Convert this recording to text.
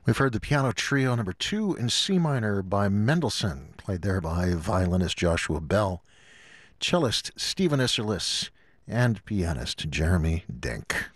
We've heard the piano trio number 2 in C minor by Mendelssohn, played there by violinist Joshua Bell, cellist Stephen Isserlis, and pianist Jeremy Dink.